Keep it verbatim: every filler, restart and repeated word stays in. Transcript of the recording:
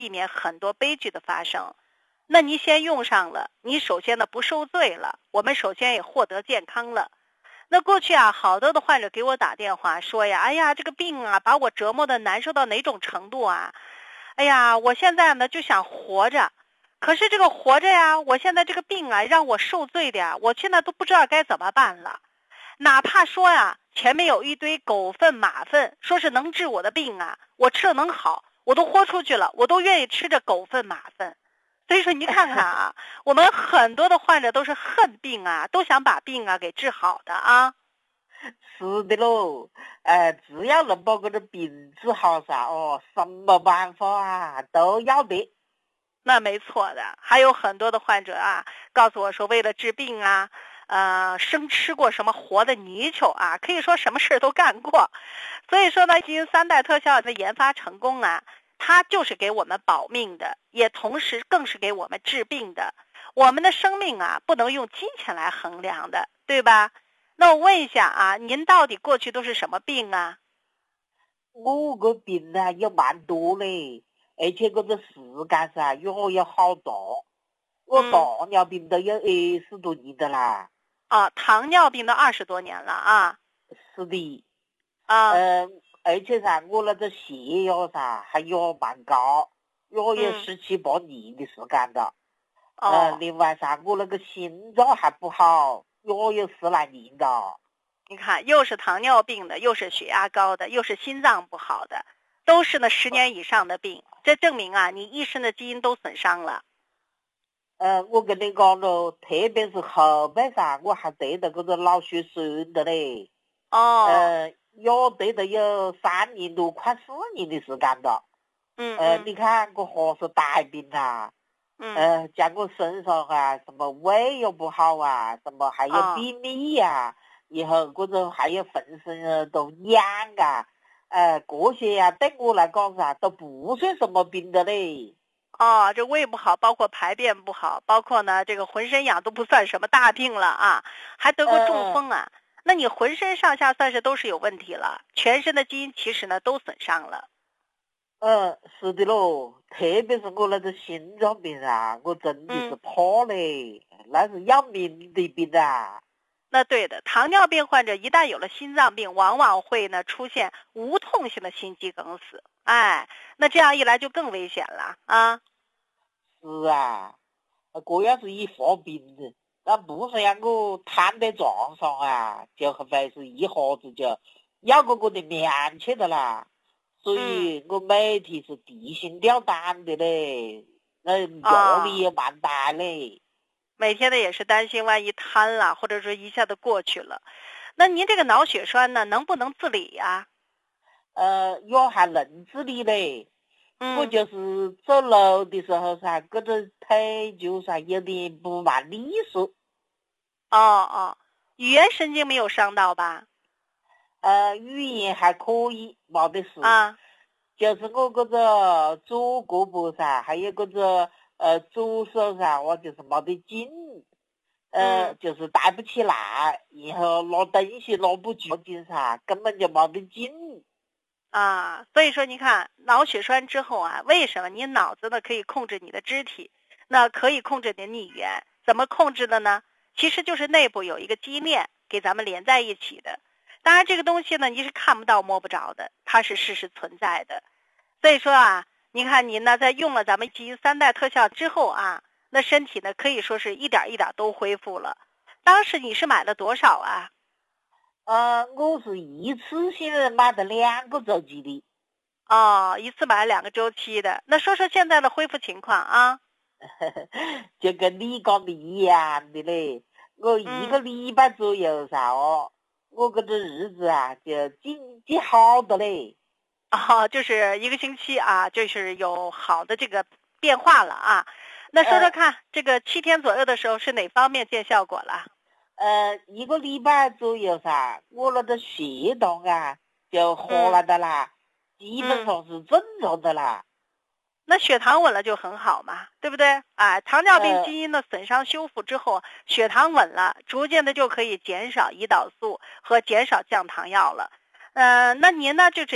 避免很多悲剧的发生。那你先用上了，你首先呢不受罪了，我们首先也获得健康了。那过去啊，好多的患者给我打电话说呀，哎呀，这个病啊，把我折磨的难受到哪种程度啊？哎呀，我现在呢就想活着，可是这个活着呀，我现在这个病啊，让我受罪的呀，我现在都不知道该怎么办了。哪怕说呀，前面有一堆狗粪马粪，说是能治我的病啊，我吃了能好，我都豁出去了，我都愿意吃这狗粪马粪。所以说你看看啊，我们很多的患者都是恨病啊，都想把病啊给治好的啊。 是的喽，呃，只要能把这个病治好噻，哦，什么办法啊都要得。 那没错的，还有很多的患者啊，告诉我说，为了治病啊，呃，生吃过什么活的泥鳅啊，可以说什么事都干过。所以说呢，基因三代特效的研发成功啊，它就是给我们保命的，也同时更是给我们治病的。我们的生命啊，不能用金钱来衡量的，对吧？那我问一下啊，您到底过去都是什么病啊？ 我个病啊也蛮多嘞，而且这个时间噻越来越好长。我嗯糖尿病都有二十多年的啦。 啊，糖尿病都二十多年了啊。 是的。 啊。 嗯，而且噻，我那个血压噻还也蛮高，也有嗯十七八年的时间了。 哦。 呃，另外噻，我那个心脏还不好，也有十来年了。 你看，又是糖尿病的，又是血压高的，又是心脏不好的，都是呢十年以上的病。这证明啊，你一身的基因都损伤了。 呃，我跟你讲咯，特别是后背噻，我还得了这个脑血栓的嘞。 哦。 呃，也得了有三年多，快四年的时间了。 嗯呃， 嗯你看这还是大病啊。 嗯。 呃，像我身上啊，什么胃也不好啊，什么还有哦便秘啊，以后这种还有浑身啊都痒啊，呃，这些呀、对我来讲噻，都不算什么病的嘞。 哦，这胃不好，包括排便不好，包括呢这个浑身痒都不算什么大病了啊，还得过中风啊。那你浑身上下算是都是有问题了，全身的基因其实呢都损伤了。 嗯，是的咯，特别是我那个心脏病啊，我真的是怕嘞，那是要命的病啊。 那对的，糖尿病患者一旦有了心脏病，往往会呢出现无痛性的心肌梗死。哎，那这样一来就更危险了啊。 是啊，这要是一发病的，那不是让我瘫在床上啊，就会是一下子就要个我的命去的啦。所以我每天是提心吊胆的嘞，那压力也蛮大嘞。 每天的也是担心万一瘫了，或者说一下子过去了。那您这个脑血栓呢，能不能自理呀？ 呃，也还能自理嘞。 嗯。 我就是走路的时候噻，这个腿就噻有点不蛮利索。 哦哦，语言神经没有伤到吧？ 呃，语言还可以，没得事。 啊。 就是我这个左胳膊噻，还有这个呃左手噻，我就是没得劲，呃， 嗯、 就是抬不起来，然后拿东西拿不住劲噻，根本就没得劲。 啊，所以说你看脑血栓之后啊，为什么你脑子呢可以控制你的肢体，那可以控制你的语言？怎么控制的呢？其实就是内部有一个基因链给咱们连在一起的。当然这个东西呢你是看不到摸不着的，它是事实存在的。所以说啊，你看您呢在用了咱们基因三代特效之后啊，那身体呢可以说是一点一点都恢复了。当时你是买了多少啊？ 呃，我是一次性买的两个周期的。 哦，一次买两个周期的。那说说现在的恢复情况啊？ 就跟你讲的一样的嘞，我一个礼拜左右噻哦，我这个日子啊就进进好的嘞。 哦，就是一个星期啊，就是有好的这个变化了啊。那说说看，呃、这个七天左右的时候是哪方面见效果了？ 呃，一个礼拜左右噻，我那个血糖啊就下来的啦，嗯、基本上是正常的啦。 那血糖稳了就很好嘛，对不对？啊，糖尿病基因的损伤修复之后，呃、血糖稳了，逐渐的就可以减少胰岛素和减少降糖药了。呃，那您呢就是。